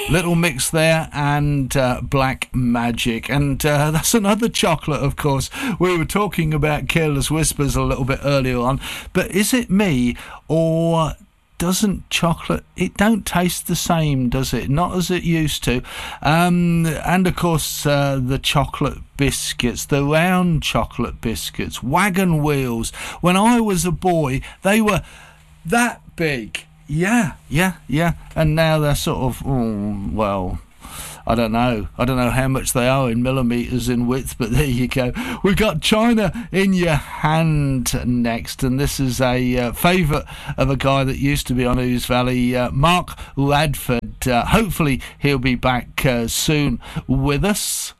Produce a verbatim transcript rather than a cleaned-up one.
Little Mix there, and uh, Black Magic. And uh, that's another chocolate, of course. We were talking about Careless Whispers a little bit earlier on, but is it me, or doesn't chocolate, it don't taste the same, does it? Not as it used to. Um, and of course, uh, the chocolate biscuits, the round chocolate biscuits, wagon wheels. When I was a boy, they were that big. Yeah, yeah, yeah. And now they're sort of, oh, well, I don't know. I don't know how much they are in millimetres in width, but there you go. We've got China in Your Hand next, and this is a uh, favourite of a guy that used to be on Ouse Valley, uh, Mark Radford. Uh, hopefully he'll be back uh, soon with us.